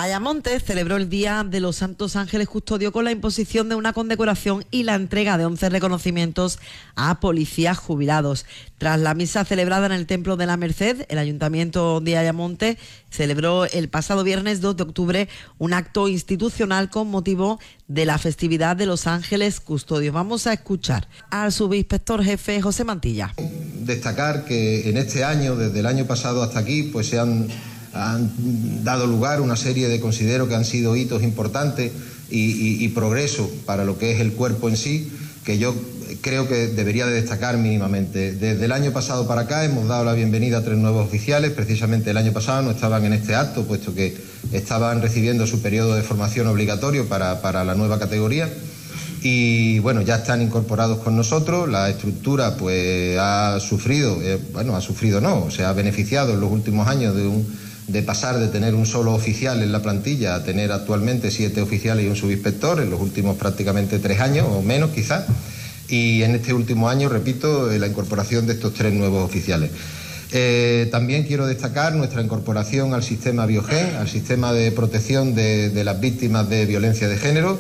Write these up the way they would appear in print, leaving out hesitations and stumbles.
Ayamonte celebró el Día de los Santos Ángeles Custodio con la imposición de una condecoración y la entrega de 11 reconocimientos a policías jubilados. Tras la misa celebrada en el Templo de la Merced, el Ayuntamiento de Ayamonte celebró el pasado viernes 2 de octubre un acto institucional con motivo de la festividad de los Ángeles Custodios. Vamos a escuchar al subinspector jefe José Mantilla. Destacar que en este año, desde el año pasado hasta aquí, pues se han dado lugar una serie de, considero que han sido hitos importantes y progreso para lo que es el cuerpo en sí, que yo creo que debería de destacar mínimamente. Desde el año pasado para acá hemos dado la bienvenida a 3 nuevos oficiales. Precisamente el año pasado no estaban en este acto, puesto que estaban recibiendo su periodo de formación obligatorio para la nueva categoría. Y bueno, ya están incorporados con nosotros. La estructura pues ha sufrido, se ha beneficiado en los últimos años de pasar de tener un solo oficial en la plantilla a tener actualmente 7 oficiales y un subinspector en los últimos prácticamente 3 años o menos quizás. Y en este último año, repito, la incorporación de estos 3 nuevos oficiales. También quiero destacar nuestra incorporación al sistema Biogen, al sistema de protección de las víctimas de violencia de género.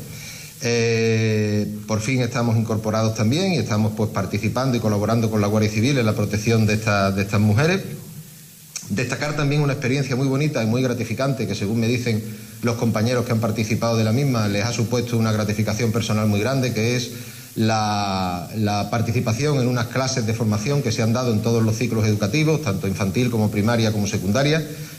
Por fin estamos incorporados también y estamos pues participando y colaborando con la Guardia Civil en la protección de estas mujeres. Destacar también una experiencia muy bonita y muy gratificante que, según me dicen los compañeros que han participado de la misma, les ha supuesto una gratificación personal muy grande, que es la participación en unas clases de formación que se han dado en todos los ciclos educativos, tanto infantil como primaria como secundaria.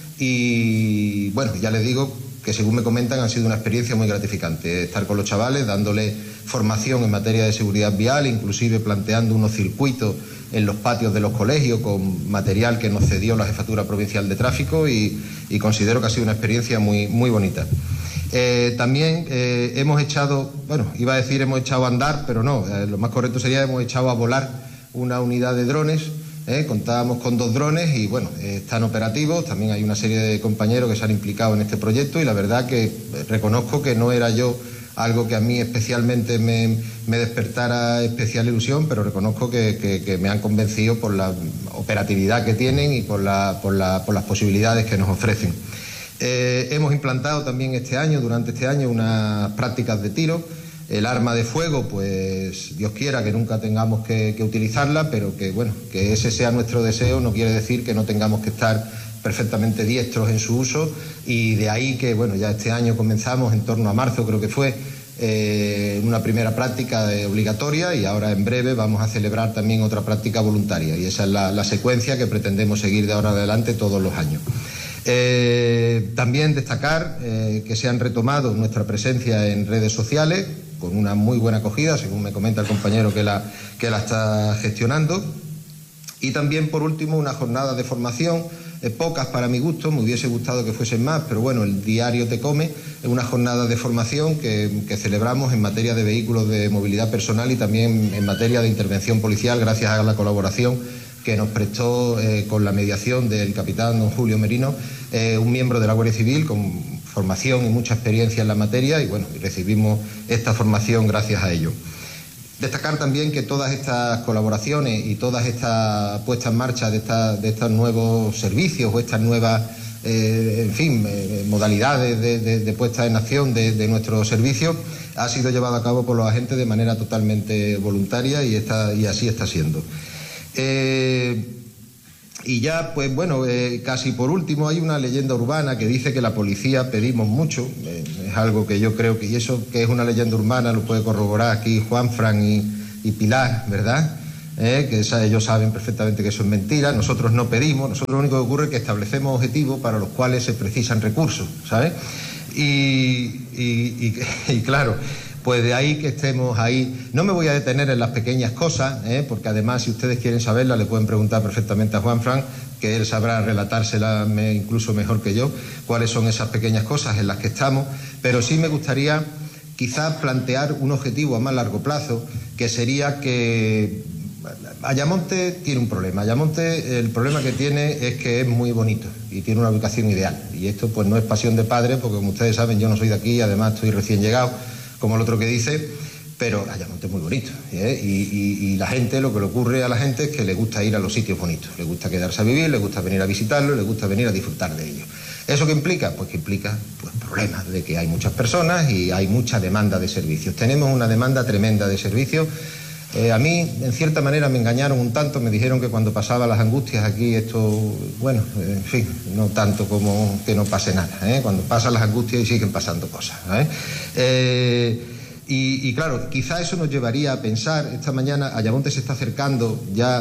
Y bueno, ya les digo que, según me comentan, han sido una experiencia muy gratificante. Estar con los chavales, dándole formación en materia de seguridad vial, inclusive planteando unos circuitos en los patios de los colegios con material que nos cedió la Jefatura Provincial de Tráfico y considero que ha sido una experiencia muy, muy bonita. También hemos echado a andar, pero no, lo más correcto sería hemos echado a volar una unidad de drones. Contábamos con 2 drones y bueno, están operativos. También hay una serie de compañeros que se han implicado en este proyecto y la verdad que reconozco que no era yo algo que a mí especialmente me despertara especial ilusión, pero reconozco que me han convencido por la operatividad que tienen y por las posibilidades que nos ofrecen. Hemos implantado también durante este año, unas prácticas de tiro. El arma de fuego, pues Dios quiera que nunca tengamos que utilizarla, pero que ese sea nuestro deseo no quiere decir que no tengamos que estar perfectamente diestros en su uso, y de ahí que ya este año comenzamos, en torno a marzo creo que fue, una primera práctica obligatoria, y ahora en breve vamos a celebrar también otra práctica voluntaria, y esa es la secuencia que pretendemos seguir de ahora en adelante todos los años. También destacar que se han retomado nuestra presencia en redes sociales con una muy buena acogida, según me comenta el compañero que la está gestionando. Y también, por último, una jornada de formación, pocas para mi gusto, me hubiese gustado que fuesen más, pero bueno, el diario te come, es una jornada de formación que celebramos en materia de vehículos de movilidad personal y también en materia de intervención policial, gracias a la colaboración que nos prestó con la mediación del capitán don Julio Merino, un miembro de la Guardia Civil con formación y mucha experiencia en la materia, y bueno, recibimos esta formación gracias a ello. Destacar también que todas estas colaboraciones y todas estas puestas en marcha de estos nuevos servicios o estas nuevas modalidades de puesta en acción de nuestros servicios ha sido llevado a cabo por los agentes de manera totalmente voluntaria y así está siendo. Y ya, casi por último, hay una leyenda urbana que dice que la policía pedimos mucho. Es algo que yo creo que, y eso que es una leyenda urbana, lo puede corroborar aquí Juan, Fran y Pilar, ¿verdad? Que ellos saben perfectamente que eso es mentira. Nosotros no pedimos, nosotros lo único que ocurre es que establecemos objetivos para los cuales se precisan recursos, ¿sabes? Y claro, pues de ahí que estemos ahí. No me voy a detener en las pequeñas cosas, porque además, si ustedes quieren saberla, le pueden preguntar perfectamente a Juan Fran, que él sabrá relatársela incluso mejor que yo, cuáles son esas pequeñas cosas en las que estamos, pero sí me gustaría quizás plantear un objetivo a más largo plazo, que sería que Ayamonte tiene un problema. Ayamonte, el problema que tiene es que es muy bonito y tiene una ubicación ideal, y esto pues no es pasión de padre, porque como ustedes saben yo no soy de aquí, además estoy recién llegado, como el otro que dice, pero Ayamonte es muy bonito, y la gente, lo que le ocurre a la gente es que le gusta ir a los sitios bonitos, le gusta quedarse a vivir, le gusta venir a visitarlo, le gusta venir a disfrutar de ellos. ¿Eso qué implica? Pues que implica problemas de que hay muchas personas y hay mucha demanda de servicios. Tenemos una demanda tremenda de servicios. A mí, en cierta manera, me engañaron un tanto, me dijeron que cuando pasaba las angustias aquí esto, bueno, en fin, no tanto como que no pase nada, cuando pasan las angustias y siguen pasando cosas, Y claro, quizá eso nos llevaría a pensar, esta mañana Ayamonte se está acercando ya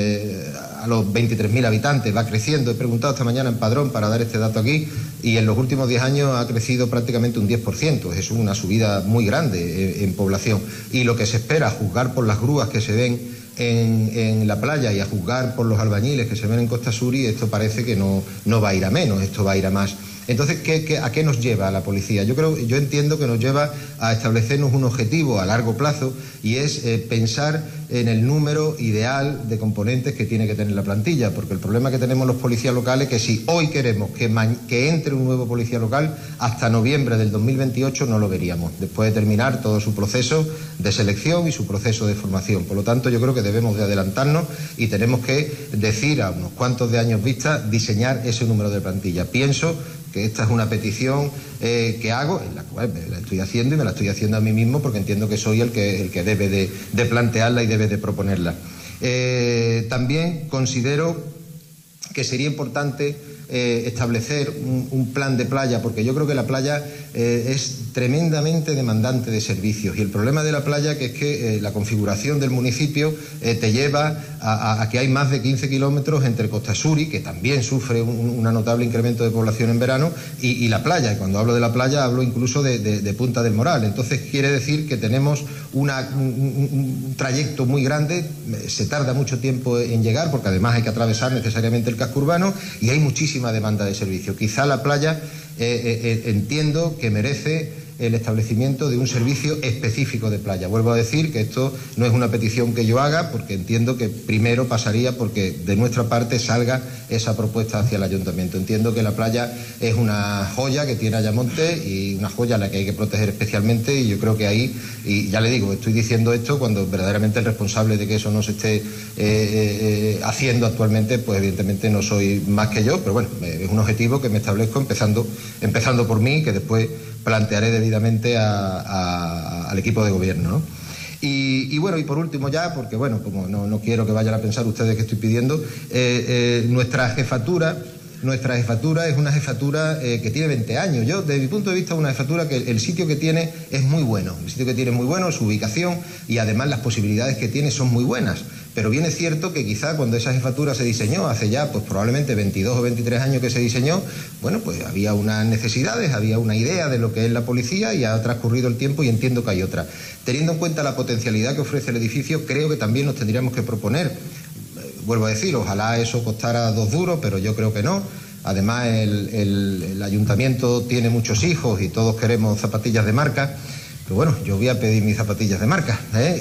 a los 23.000 habitantes, va creciendo, he preguntado esta mañana en Padrón para dar este dato aquí, y en los últimos 10 años ha crecido prácticamente un 10%, es una subida muy grande en población, y lo que se espera, a juzgar por las grúas que se ven en la playa y a juzgar por los albañiles que se ven en Costa Suri, esto parece que no va a ir a menos, esto va a ir a más. Entonces, ¿a qué nos lleva la policía? Yo entiendo que nos lleva a establecernos un objetivo a largo plazo y es pensar en el número ideal de componentes que tiene que tener la plantilla, porque el problema que tenemos los policías locales es que si hoy queremos que entre un nuevo policía local, hasta noviembre del 2028 no lo veríamos, después de terminar todo su proceso de selección y su proceso de formación. Por lo tanto, yo creo que debemos de adelantarnos y tenemos que decir a unos cuantos de años vista, diseñar ese número de plantilla. Pienso que esta es una petición que hago, en la cual me la estoy haciendo y me la estoy haciendo a mí mismo porque entiendo que soy el que debe de plantearla y debe de proponerla. También considero que sería importante establecer un plan de playa, porque yo creo que la playa es tremendamente demandante de servicios y el problema de la playa que es que la configuración del municipio te lleva a que hay más de 15 kilómetros entre Costa Suri, que también sufre un notable incremento de población en verano, y la playa, y cuando hablo de la playa hablo incluso de Punta del Moral. Entonces quiere decir que tenemos un trayecto muy grande, se tarda mucho tiempo en llegar porque además hay que atravesar necesariamente el casco urbano y hay muchísima demanda de servicio. Quizá la playa entiendo que merece el establecimiento de un servicio específico de playa. Vuelvo a decir que esto no es una petición que yo haga porque entiendo que primero pasaría porque de nuestra parte salga esa propuesta hacia el ayuntamiento. Entiendo que la playa es una joya que tiene Ayamonte y una joya a la que hay que proteger especialmente y yo creo que ahí, y ya le digo, estoy diciendo esto cuando verdaderamente el responsable de que eso no se esté haciendo actualmente, pues evidentemente no soy más que yo, pero bueno, es un objetivo que me establezco empezando por mí, que después plantearé debidamente al equipo de gobierno, ¿no? Y bueno, y por último ya, porque bueno, como no quiero que vayan a pensar ustedes que estoy pidiendo, nuestra jefatura es una jefatura que tiene 20 años. Yo, desde mi punto de vista, es una jefatura que el sitio que tiene es muy bueno. El sitio que tiene es muy bueno, su ubicación y además las posibilidades que tiene son muy buenas. Pero bien es cierto que quizá cuando esa jefatura se diseñó, hace ya pues probablemente 22 o 23 años que se diseñó, bueno, pues había unas necesidades, había una idea de lo que es la policía y ha transcurrido el tiempo y entiendo que hay otra. Teniendo en cuenta la potencialidad que ofrece el edificio, creo que también nos tendríamos que proponer, vuelvo a decir, ojalá eso costara 2 duros, pero yo creo que no. Además, el ayuntamiento tiene muchos hijos y todos queremos zapatillas de marca, pero bueno, yo voy a pedir mis zapatillas de marca,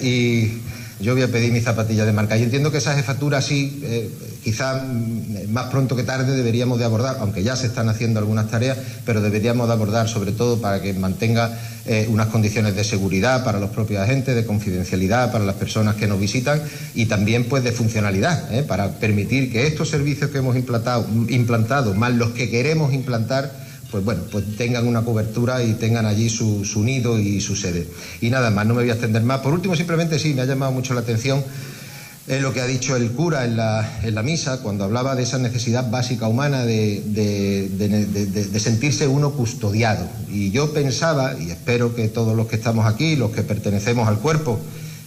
y entiendo que esa jefatura sí, quizá más pronto que tarde deberíamos de abordar, aunque ya se están haciendo algunas tareas, pero deberíamos de abordar sobre todo para que mantenga unas condiciones de seguridad para los propios agentes, de confidencialidad para las personas que nos visitan y también pues de funcionalidad, para permitir que estos servicios que hemos implantado más los que queremos implantar, pues bueno, pues tengan una cobertura y tengan allí su nido y su sede. Y nada más, no me voy a extender más. Por último, simplemente sí, me ha llamado mucho la atención lo que ha dicho el cura en la misa, cuando hablaba de esa necesidad básica humana de sentirse uno custodiado. Y yo pensaba, y espero que todos los que estamos aquí, los que pertenecemos al cuerpo,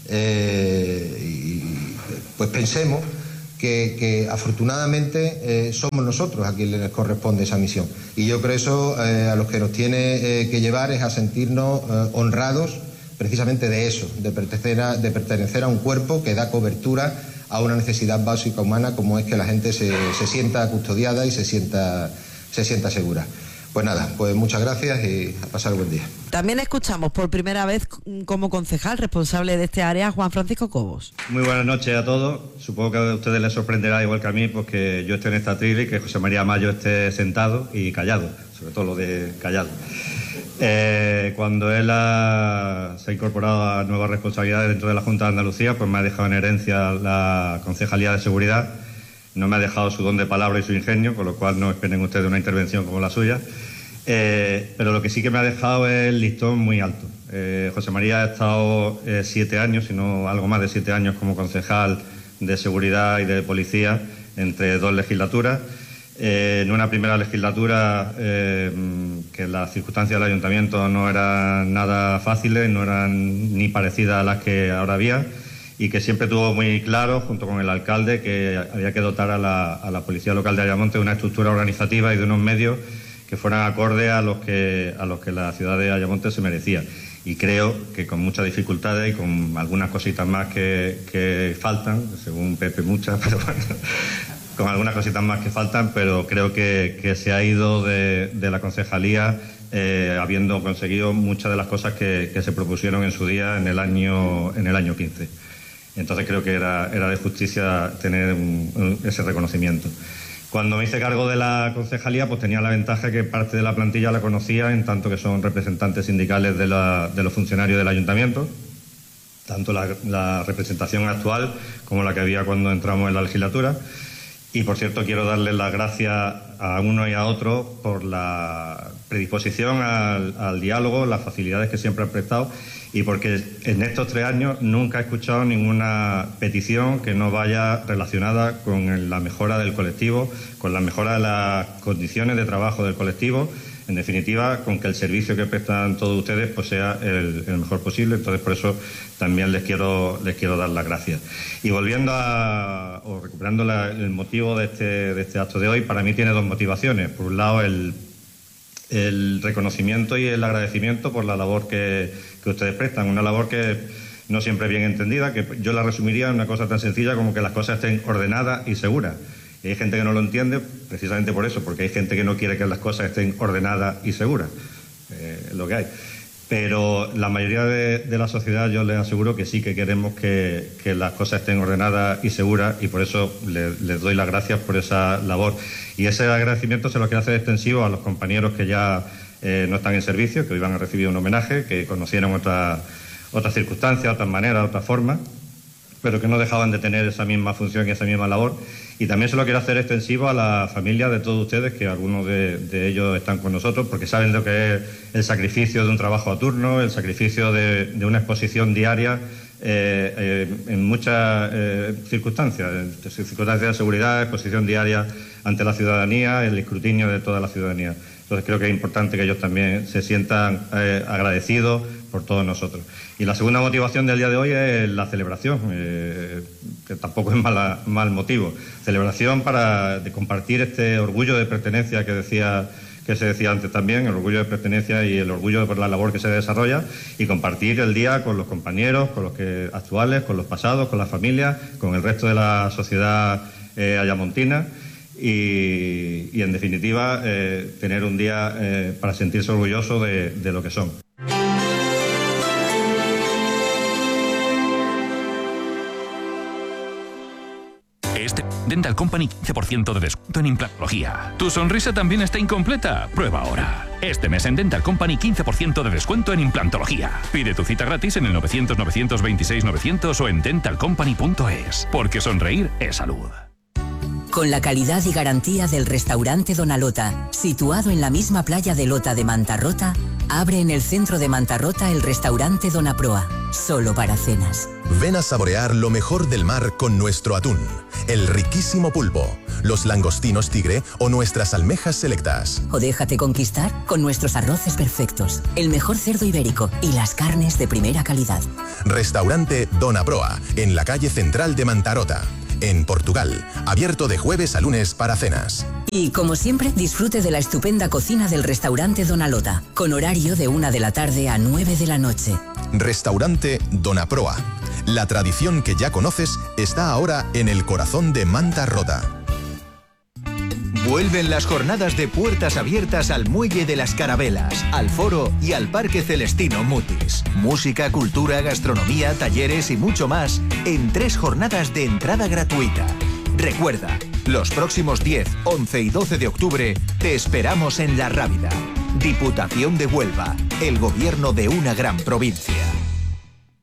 pues pensemos que afortunadamente somos nosotros a quienes les corresponde esa misión. Y yo creo eso a los que nos tiene que llevar es a sentirnos honrados precisamente de eso, de pertenecer a un cuerpo que da cobertura a una necesidad básica humana como es que la gente se sienta custodiada y se sienta segura. Pues nada, pues muchas gracias y a pasar buen día. También escuchamos por primera vez como concejal responsable de este área, Juan Francisco Cobos. Muy buenas noches a todos. Supongo que a ustedes les sorprenderá igual que a mí, porque yo estoy en esta tril y que José María Mayo esté sentado y callado, sobre todo lo de callado. Cuando él se ha incorporado a nuevas responsabilidades dentro de la Junta de Andalucía, pues me ha dejado en herencia la Concejalía de Seguridad. no me ha dejado su don de palabra y su ingenio, con lo cual no esperen ustedes una intervención como la suya. Pero lo que sí que me ha dejado es el listón muy alto. José María ha estado 7 años, si no algo más de 7 años, como concejal de seguridad y de policía entre 2 legislaturas. En una primera legislatura que las circunstancias del ayuntamiento no eran nada fáciles, no eran ni parecidas a las que ahora había, y que siempre tuvo muy claro, junto con el alcalde, que había que dotar a la Policía Local de Ayamonte de una estructura organizativa y de unos medios que fueran acordes a los que la ciudad de Ayamonte se merecía. Y creo que con muchas dificultades y con algunas cositas más que faltan, según Pepe muchas, pero bueno, con algunas cositas más que faltan, pero creo que se ha ido de la concejalía habiendo conseguido muchas de las cosas que se propusieron en su día en el año 15. Entonces creo que era de justicia tener ese reconocimiento. Cuando me hice cargo de la concejalía, pues tenía la ventaja que parte de la plantilla la conocía, en tanto que son representantes sindicales de los funcionarios del ayuntamiento, tanto la representación actual como la que había cuando entramos en la legislatura. Y, por cierto, quiero darles las gracias a uno y a otro por la predisposición al diálogo, las facilidades que siempre han prestado, y porque en estos 3 años nunca he escuchado ninguna petición que no vaya relacionada con la mejora del colectivo, con la mejora de las condiciones de trabajo del colectivo, en definitiva, con que el servicio que prestan todos ustedes pues sea el mejor posible. Entonces, por eso también les quiero dar las gracias. Y volviendo recuperando el motivo de este acto de hoy, para mí tiene 2 motivaciones. Por un lado, el reconocimiento y el agradecimiento por la labor que ustedes prestan, una labor que no siempre es bien entendida, que yo la resumiría en una cosa tan sencilla como que las cosas estén ordenadas y seguras. Y hay gente que no lo entiende precisamente por eso, porque hay gente que no quiere que las cosas estén ordenadas y seguras, lo que hay. Pero la mayoría de la sociedad, yo les aseguro que sí que queremos que las cosas estén ordenadas y seguras, y por eso les doy las gracias por esa labor. Y ese agradecimiento se lo quiero hacer extensivo a los compañeros que ya no están en servicio, que hoy van a recibir un homenaje, que conocieron otras circunstancias, otras maneras, otras formas, pero que no dejaban de tener esa misma función y esa misma labor. Y también se lo quiero hacer extensivo a la familia de todos ustedes, que algunos de ellos están con nosotros, porque saben lo que es el sacrificio de un trabajo a turno, el sacrificio de una exposición diaria en muchas circunstancias de seguridad, exposición diaria ante la ciudadanía, el escrutinio de toda la ciudadanía. Entonces creo que es importante que ellos también se sientan agradecidos por todos nosotros. Y la segunda motivación del día de hoy es la celebración, que tampoco es mal motivo. Celebración de compartir este orgullo de pertenencia que se decía antes también, el orgullo de pertenencia y el orgullo por la labor que se desarrolla, y compartir el día con los compañeros, con los actuales, con los pasados, con las familias, con el resto de la sociedad ayamontina. Y en definitiva, tener un día para sentirse orgulloso de lo que son. Dental Company, 15% de descuento en implantología. ¿Tu sonrisa también está incompleta? Prueba ahora. Este mes en Dental Company, 15% de descuento en implantología. Pide tu cita gratis en el 900-926-900 o en dentalcompany.es. Porque sonreír es salud. Con la calidad y garantía del restaurante Dona Lota, situado en la misma playa de Lota de Mantarrota, abre en el centro de Mantarrota el restaurante Dona Proa, solo para cenas. Ven a saborear lo mejor del mar con nuestro atún, el riquísimo pulpo, los langostinos tigre o nuestras almejas selectas. O déjate conquistar con nuestros arroces perfectos, el mejor cerdo ibérico y las carnes de primera calidad. Restaurante Dona Proa, en la calle central de Mantarrota, en Portugal, abierto de jueves a lunes para cenas. Y como siempre, disfrute de la estupenda cocina del restaurante Dona Lota, con horario de 1 de la tarde a 9 de la noche. Restaurante Dona Proa. La tradición que ya conoces está ahora en el corazón de Mantarrota. Vuelven las jornadas de puertas abiertas al Muelle de las Carabelas, al Foro y al Parque Celestino Mutis. Música, cultura, gastronomía, talleres y mucho más en 3 jornadas de entrada gratuita. Recuerda, los próximos 10, 11 y 12 de octubre te esperamos en La Rábida. Diputación de Huelva, el gobierno de una gran provincia.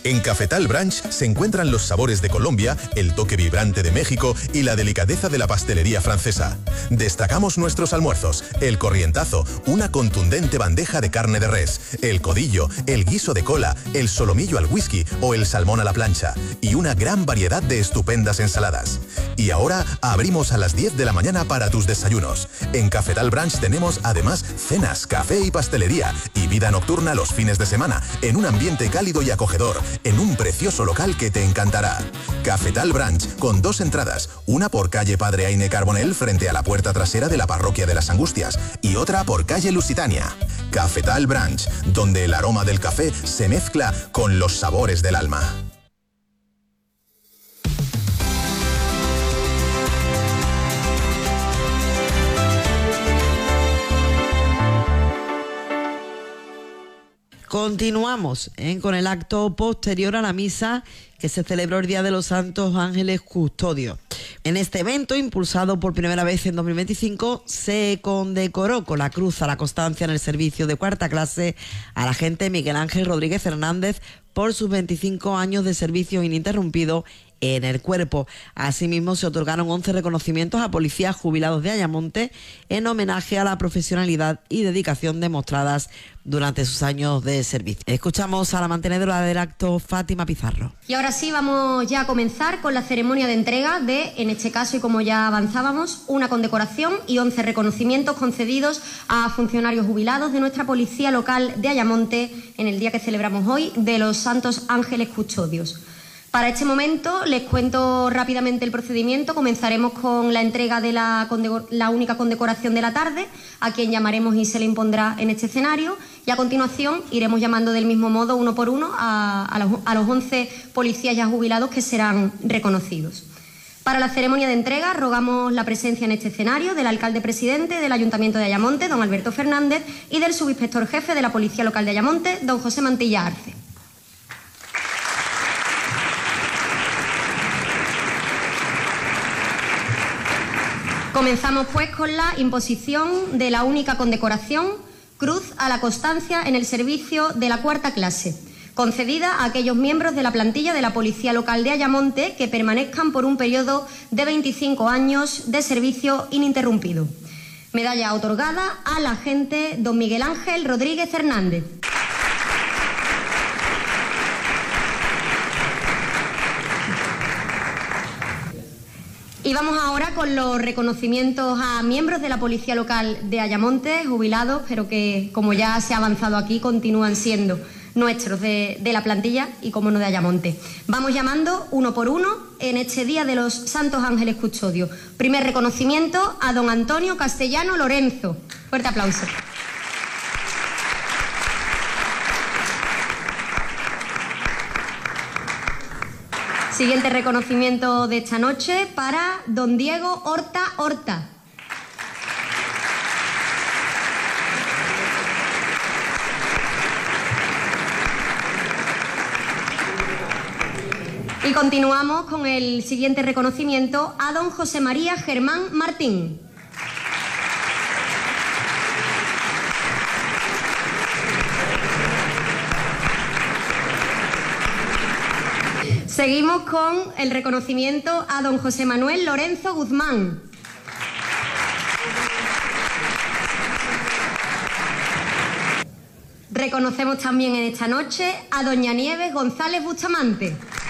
En Cafetal Branch se encuentran los sabores de Colombia, el toque vibrante de México y la delicadeza de la pastelería francesa. Destacamos nuestros almuerzos, el corrientazo, una contundente bandeja de carne de res, el codillo, el guiso de cola, el solomillo al whisky o el salmón a la plancha y una gran variedad de estupendas ensaladas. Y ahora abrimos a las 10 de la mañana para tus desayunos. En Cafetal Branch tenemos además cenas, café y pastelería y vida nocturna los fines de semana en un ambiente cálido y acogedor, en un precioso local que te encantará. Cafetal Branch, con 2 entradas, una por calle Padre Aine Carbonell frente a la puerta trasera de la Parroquia de las Angustias y otra por calle Lusitania. Cafetal Branch, donde el aroma del café se mezcla con los sabores del alma. Continuamos con el acto posterior a la misa que se celebró el Día de los Santos Ángeles Custodios. En este evento, impulsado por primera vez en 2025, se condecoró con la Cruz a la Constancia en el servicio de 4ª clase al agente Miguel Ángel Rodríguez Hernández por sus 25 años de servicio ininterrumpido en el cuerpo. Asimismo, se otorgaron 11 reconocimientos a policías jubilados de Ayamonte en homenaje a la profesionalidad y dedicación demostradas durante sus años de servicio. Escuchamos a la mantenedora del acto, Fátima Pizarro. Y ahora sí, vamos ya a comenzar con la ceremonia de entrega de, en este caso y como ya avanzábamos, una condecoración y 11 reconocimientos concedidos a funcionarios jubilados de nuestra policía local de Ayamonte en el día que celebramos hoy de los Santos Ángeles Custodios. Para este momento les cuento rápidamente el procedimiento. Comenzaremos con la entrega de la única condecoración de la tarde, a quien llamaremos y se le impondrá en este escenario, y a continuación iremos llamando del mismo modo, uno por uno, a los 11 policías ya jubilados que serán reconocidos. Para la ceremonia de entrega rogamos la presencia en este escenario del alcalde presidente del Ayuntamiento de Ayamonte, don Alberto Fernández, y del subinspector jefe de la Policía Local de Ayamonte, don José Mantilla Arce. Comenzamos pues con la imposición de la única condecoración, Cruz a la Constancia en el servicio de la 4ª clase, concedida a aquellos miembros de la plantilla de la Policía Local de Ayamonte que permanezcan por un periodo de 25 años de servicio ininterrumpido. Medalla otorgada al agente don Miguel Ángel Rodríguez Hernández. Y vamos ahora con los reconocimientos a miembros de la Policía Local de Ayamonte, jubilados, pero que, como ya se ha avanzado aquí, continúan siendo nuestros de la plantilla y, como no, de Ayamonte. Vamos llamando uno por uno en este Día de los Santos Ángeles Custodios. Primer reconocimiento a don Antonio Castellano Lorenzo. Fuerte aplauso. Siguiente reconocimiento de esta noche para don Diego Horta. Y continuamos con el siguiente reconocimiento a don José María Germán Martín. Seguimos con el reconocimiento a don José Manuel Lorenzo Guzmán. Reconocemos también en esta noche a doña Nieves González Bustamante.